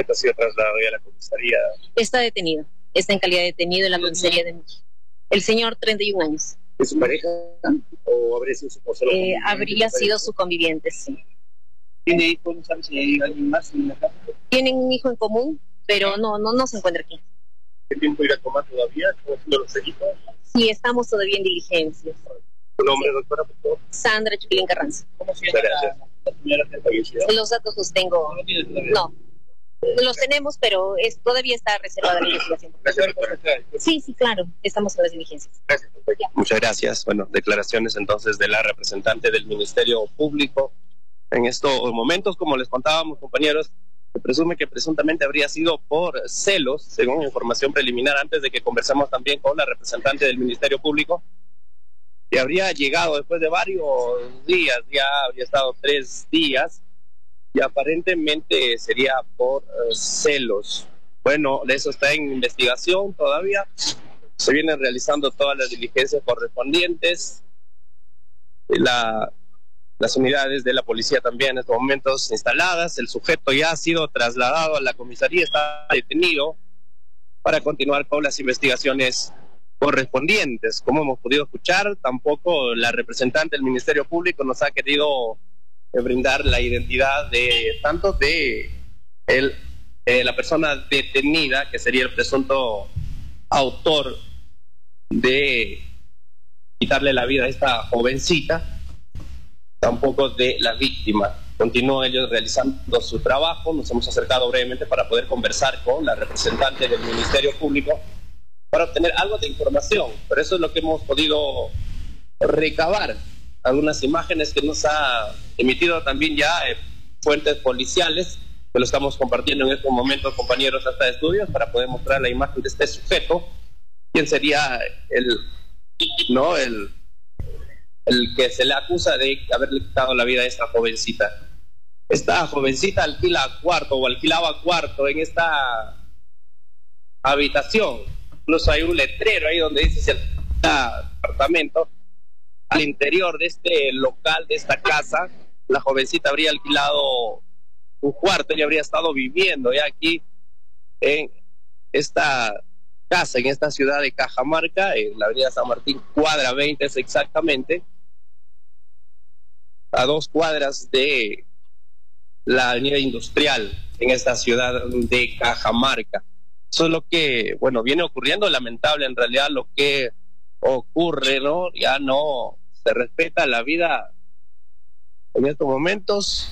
sujeto ha sido trasladado ya a la comisaría. Está detenido, está en calidad de detenido en la comisaría de México. El señor, 31 años. ¿Es su pareja o habría sido su solo conviviente? Habría sido su conviviente, sí. ¿Tiene hijos? ¿No sabe si hay alguien más en la casa? Tienen un hijo en común, pero no se encuentra aquí. ¿Qué tiempo irá a tomar todavía? ¿Cómo haciendo los delitos? Sí, estamos todavía en diligencias. ¿Su nombre, doctora, por favor? Sandra Chupilín Carranza. ¿Cómo se llama la señora que está fallecida? Los datos los tengo. No. Los tenemos, pero todavía está reservada la investigación. Gracias, doctora. Sí, claro. Estamos en las diligencias. Gracias, doctora. Muchas gracias. Bueno, declaraciones entonces de la representante del Ministerio Público. En estos momentos, como les contábamos, compañeros, se presume que presuntamente habría sido por celos, según información preliminar, antes de que conversamos también con la representante del Ministerio Público, que habría llegado después de varios días, ya habría estado 3 días, y aparentemente sería por celos. Bueno, eso está en investigación todavía, se vienen realizando todas las diligencias correspondientes, las unidades de la policía también en estos momentos instaladas. El sujeto ya ha sido trasladado a la comisaría, está detenido para continuar con las investigaciones correspondientes. Como hemos podido escuchar, tampoco la representante del Ministerio Público nos ha querido brindar la identidad de tanto de la persona detenida, que sería el presunto autor de quitarle la vida a esta jovencita, tampoco de la víctima. Continúan ellos realizando su trabajo. Nos hemos acercado brevemente para poder conversar con la representante del Ministerio Público para obtener algo de información, pero eso es lo que hemos podido recabar, algunas imágenes que nos ha emitido también ya fuentes policiales, que lo estamos compartiendo en estos momentos, compañeros, hasta de estudios, para poder mostrar la imagen de este sujeto, quién sería el que se le acusa de haberle quitado la vida a esta jovencita. Esta jovencita alquilaba cuarto en esta habitación. Incluso hay un letrero ahí donde dice si el apartamento. Al interior de este local, de esta casa, la jovencita habría alquilado un cuarto. Ella habría estado viviendo ya aquí en esta casa, en esta ciudad de Cajamarca, en la avenida San Martín, cuadra 20 es exactamente, a 2 cuadras de la avenida industrial en esta ciudad de Cajamarca. Eso es lo que, bueno, viene ocurriendo, lamentable en realidad lo que ocurre, ¿no? Ya no se respeta la vida en estos momentos.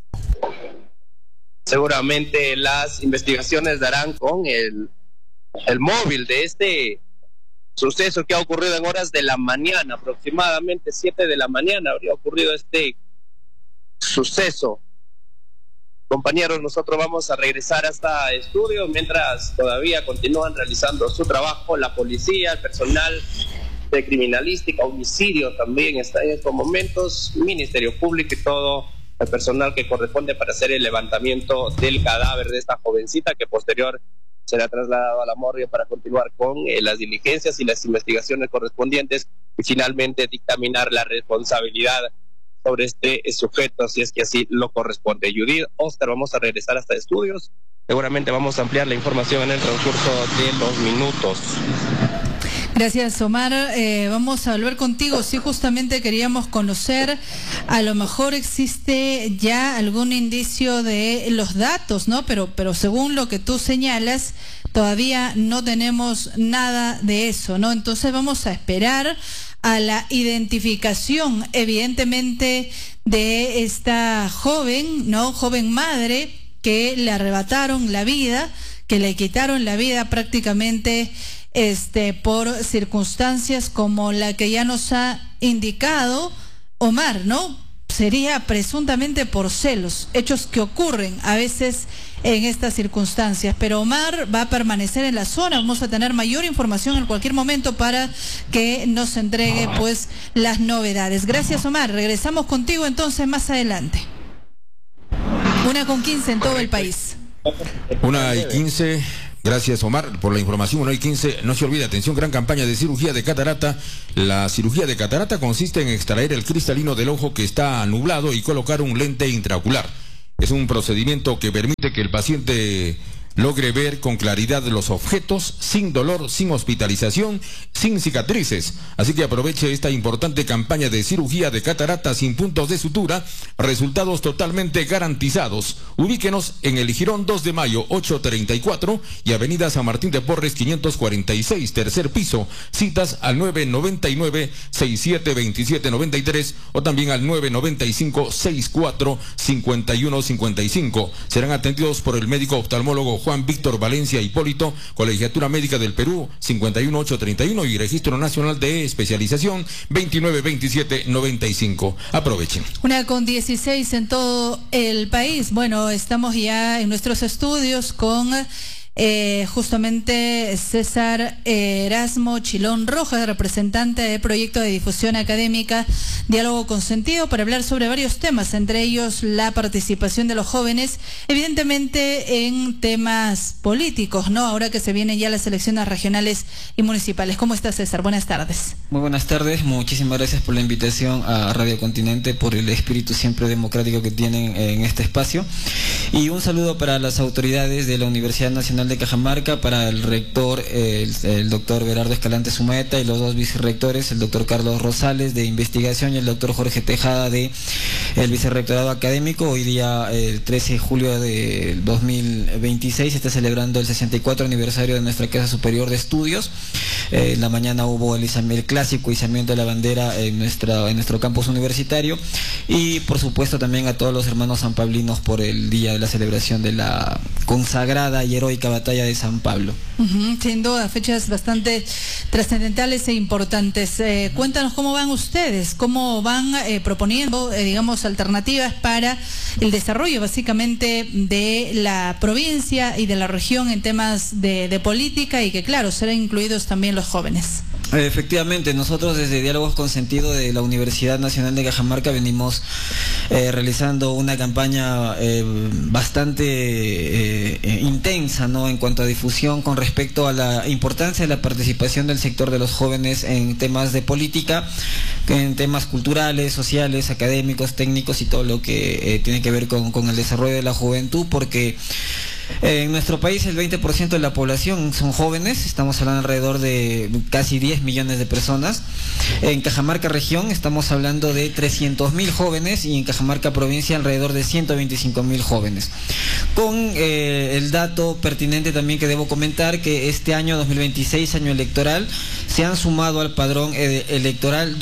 Seguramente las investigaciones darán con el móvil de este suceso que ha ocurrido en horas de la mañana, aproximadamente 7 de la mañana habría ocurrido este suceso. Compañeros, nosotros vamos a regresar hasta estudio mientras todavía continúan realizando su trabajo la policía, el personal de criminalística, homicidio también está en estos momentos, Ministerio Público y todo el personal que corresponde para hacer el levantamiento del cadáver de esta jovencita, que posterior será trasladado a la morgue para continuar con las diligencias y las investigaciones correspondientes y finalmente dictaminar la responsabilidad sobre este sujeto, si es que así lo corresponde. Judith, Oscar, vamos a regresar hasta estudios. Seguramente vamos a ampliar la información en el transcurso de los minutos. Gracias, Omar. Vamos a volver contigo. Sí, justamente queríamos conocer, a lo mejor existe ya algún indicio de los datos, ¿no? Pero según lo que tú señalas, todavía no tenemos nada de eso, ¿no? Entonces vamos a esperar a la identificación, evidentemente, de esta joven, ¿no? Joven madre que le arrebataron la vida, que le quitaron la vida prácticamente por circunstancias como la que ya nos ha indicado Omar, ¿no? Sería presuntamente por celos, hechos que ocurren a veces en estas circunstancias, pero Omar va a permanecer en la zona. Vamos a tener mayor información en cualquier momento para que nos entregue pues las novedades. Gracias, Omar. Regresamos contigo entonces más adelante. 1:15 en todo el país. 1:15. Gracias, Omar, por la información. 1:15. No se olvide, atención, gran campaña de cirugía de catarata. La cirugía de catarata consiste en extraer el cristalino del ojo que está nublado y colocar un lente intraocular. Es un procedimiento que permite que el paciente logre ver con claridad los objetos, sin dolor, sin hospitalización, sin cicatrices. Así que aproveche esta importante campaña de cirugía de catarata sin puntos de sutura, resultados totalmente garantizados. Ubíquenos en el Jirón 2 de Mayo 834 y Avenida San Martín de Porres 546, tercer piso. Citas al 999-672793 o también al 995-64-5155. Serán atendidos por el médico oftalmólogo Juan Víctor Valencia Hipólito, Colegiatura Médica del Perú 51831 y Registro Nacional de Especialización 292795. Aprovechen. 1:16 en todo el país. Bueno, estamos ya en nuestros estudios con justamente César Erasmo Chilón Rojas, representante del proyecto de difusión académica Diálogo con Sentido, para hablar sobre varios temas, entre ellos la participación de los jóvenes, evidentemente en temas políticos, ¿no? Ahora que se vienen ya las elecciones regionales y municipales. ¿Cómo está, César? Buenas tardes. Muy buenas tardes, muchísimas gracias por la invitación a Radio Continente, por el espíritu siempre democrático que tienen en este espacio, y un saludo para las autoridades de la Universidad Nacional de Cajamarca, para el rector, el doctor Berardo Escalante Sumaeta, y los dos vicerrectores, el doctor Carlos Rosales de Investigación y el doctor Jorge Tejada de el Vicerrectorado Académico. Hoy día, el 13 de julio de 2026, se está celebrando el 64 aniversario de nuestra Casa Superior de Estudios. En la mañana hubo el clásico izamiento de la bandera en nuestro campus universitario, y por supuesto también a todos los hermanos sanpablinos por el día de la celebración de la consagrada y heroica batalla de San Pablo. Sin duda, fechas bastante trascendentales e importantes. Cuéntanos cómo van ustedes, cómo van proponiendo, digamos, alternativas para el desarrollo básicamente de la provincia y de la región en temas de política, y que claro, serán incluidos también los jóvenes. Efectivamente, nosotros desde Diálogos con Sentido de la Universidad Nacional de Cajamarca venimos realizando una campaña bastante intensa, ¿no?, en cuanto a difusión con respecto a la importancia de la participación del sector de los jóvenes en temas de política, en temas culturales, sociales, académicos, técnicos y todo lo que tiene que ver con el desarrollo de la juventud, porque en nuestro país el 20% de la población son jóvenes, estamos hablando alrededor de casi 10 millones de personas. En Cajamarca región estamos hablando de 300.000 jóvenes, y en Cajamarca provincia alrededor de 125.000 jóvenes. Con el dato pertinente también que debo comentar, que este año 2026, año electoral, se han sumado al padrón electoral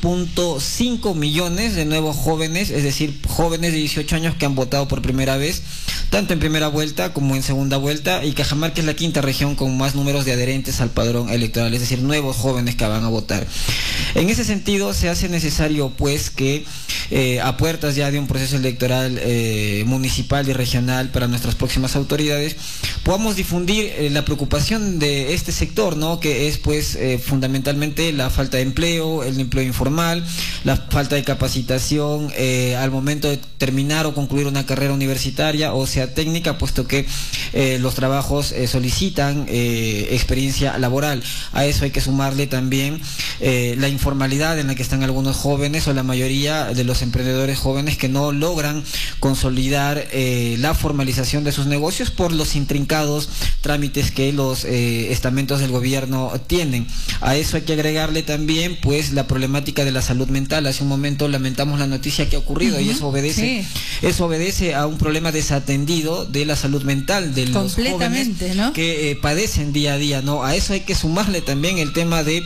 2.5 millones de nuevos jóvenes, es decir, jóvenes de 18 años que han votado por primera vez, tanto en primera vuelta como en segunda vuelta, y Cajamarca es la quinta región con más números de adherentes al padrón electoral, es decir, nuevos jóvenes que van a votar. En ese sentido, se hace necesario pues que a puertas ya de un proceso electoral municipal y regional para nuestras próximas autoridades, podamos difundir la preocupación de este sector, ¿no?, que es pues fundamentalmente la falta de empleo, el empleo informal, la falta de capacitación al momento de terminar o concluir una carrera universitaria o sea técnica, puesto que los trabajos solicitan experiencia laboral. A eso hay que sumarle también la informalidad en la que están algunos jóvenes, o la mayoría de los emprendedores jóvenes, que no logran consolidar la formalización de sus negocios por los intrincados trámites que los estamentos del gobierno tienen. A eso hay que agregarle también pues la problemática de la salud mental. Hace un momento lamentamos la noticia que ha ocurrido, y eso obedece a un problema desatendido de la salud mental de los jóvenes, ¿no?, que padecen día a día, ¿no? A eso hay que sumarle también el tema de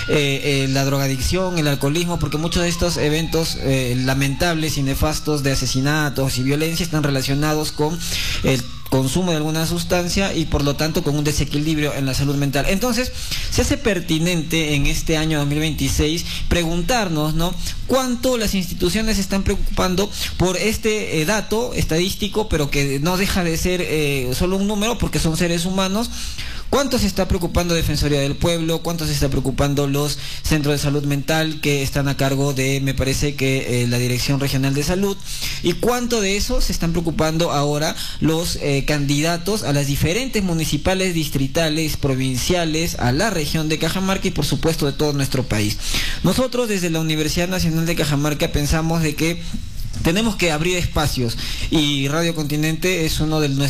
la drogadicción, el alcoholismo, porque muchos de estos eventos lamentables y nefastos de asesinatos y violencia están relacionados con el consumo de alguna sustancia, y por lo tanto con un desequilibrio en la salud mental. Entonces, se hace pertinente en este año 2026 preguntarnos, ¿no?, cuánto las instituciones se están preocupando por este dato estadístico, pero que no deja de ser solo un número, porque son seres humanos. ¿Cuánto se está preocupando Defensoría del Pueblo? ¿Cuánto se está preocupando los centros de salud mental que están a cargo de, me parece que la Dirección Regional de Salud? ¿Y cuánto de eso se están preocupando ahora los candidatos a las diferentes municipales, distritales, provinciales, a la región de Cajamarca y por supuesto de todo nuestro país? Nosotros desde la Universidad Nacional de Cajamarca pensamos de que Tenemos que abrir espacios y Radio Continente es uno de